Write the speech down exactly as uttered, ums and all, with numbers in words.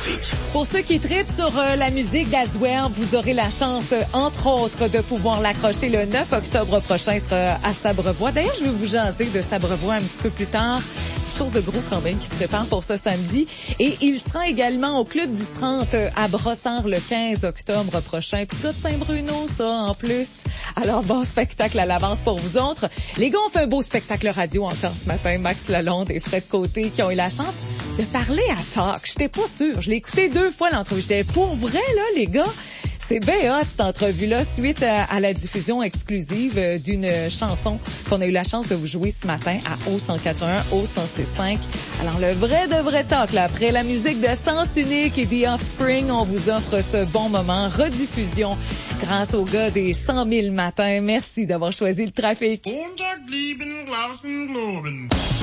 trafic. Pour ceux qui trippent sur euh, la musique d'Azwell, vous aurez la chance, euh, entre autres, de pouvoir l'accrocher le neuf octobre prochain. Il sera à Sabrevoix. D'ailleurs, je vais vous jaser de Sabrevoix un petit peu plus tard. Quelque chose de gros quand même qui se prépare pour ce samedi. Et il sera également au Club dix trente à Brossard le quinze octobre prochain. Puis ça de Saint-Bruno, ça, en plus. Alors, bon spectacle à l'avance pour vous autres. Les gars ont fait un beau spectacle radio encore ce matin. Max Lalonde et Fred Côté qui ont eu la chance de parler à Talk. J'étais pas sûre. Je l'ai écouté deux fois l'entrevue. J'étais pour vrai, là, les gars. C'est bien hot, cette entrevue-là, suite à, à la diffusion exclusive euh, d'une chanson qu'on a eu la chance de vous jouer ce matin à O cent quatre-vingt-un, O cent six cinq. Alors, le vrai de vrai talk, là, après la musique de Sens Unique et The Offspring, on vous offre ce bon moment, rediffusion, grâce aux gars des cent mille matins. Merci d'avoir choisi le trafic.